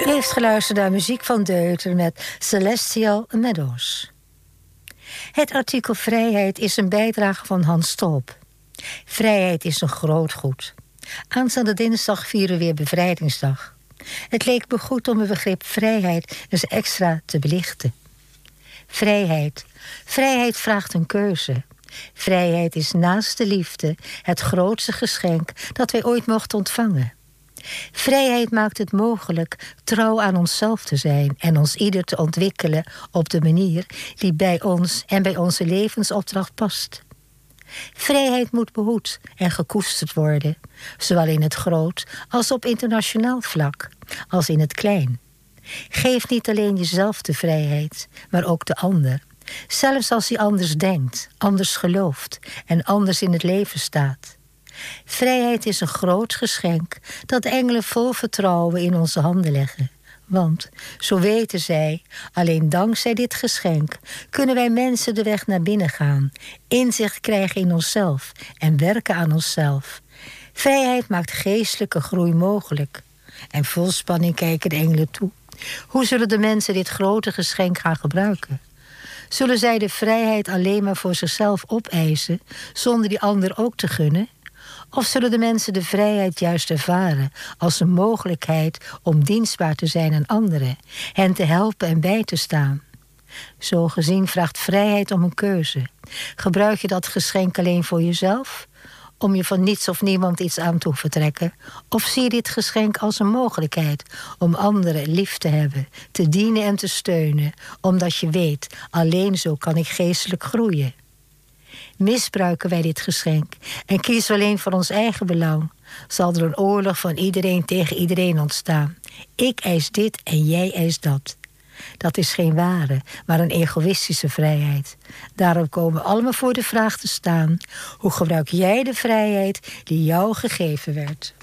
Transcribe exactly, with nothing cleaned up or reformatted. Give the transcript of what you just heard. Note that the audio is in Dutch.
U heeft geluisterd naar muziek van Deuter met Celestial Meadows. Het artikel vrijheid is een bijdrage van Hans Stolp. Vrijheid is een groot goed. Aanstaande dinsdag vieren we weer Bevrijdingsdag. Het leek me goed om het begrip vrijheid eens extra te belichten. Vrijheid. Vrijheid vraagt een keuze. Vrijheid is naast de liefde het grootste geschenk dat wij ooit mochten ontvangen. Vrijheid maakt het mogelijk trouw aan onszelf te zijn en ons ieder te ontwikkelen op de manier die bij ons en bij onze levensopdracht past. Vrijheid moet behoed en gekoesterd worden, zowel in het groot als op internationaal vlak, als in het klein. Geef niet alleen jezelf de vrijheid, maar ook de ander. Zelfs als hij anders denkt, anders gelooft en anders in het leven staat. Vrijheid is een groot geschenk dat engelen vol vertrouwen in onze handen leggen. Want, zo weten zij, alleen dankzij dit geschenk kunnen wij mensen de weg naar binnen gaan, inzicht krijgen in onszelf en werken aan onszelf. Vrijheid maakt geestelijke groei mogelijk. En vol spanning kijken de engelen toe. Hoe zullen de mensen dit grote geschenk gaan gebruiken? Zullen zij de vrijheid alleen maar voor zichzelf opeisen, zonder die ander ook te gunnen? Of zullen de mensen de vrijheid juist ervaren als een mogelijkheid om dienstbaar te zijn aan anderen, hen te helpen en bij te staan? Zo gezien vraagt vrijheid om een keuze. Gebruik je dat geschenk alleen voor jezelf, om je van niets of niemand iets aan te hoeven trekken? Of zie je dit geschenk als een mogelijkheid om anderen lief te hebben, te dienen en te steunen, omdat je weet, alleen zo kan ik geestelijk groeien? Misbruiken wij dit geschenk en kiezen we alleen voor ons eigen belang, zal er een oorlog van iedereen tegen iedereen ontstaan. Ik eis dit en jij eist dat. Dat is geen ware, maar een egoïstische vrijheid. Daarom komen we allemaal voor de vraag te staan: hoe gebruik jij de vrijheid die jou gegeven werd?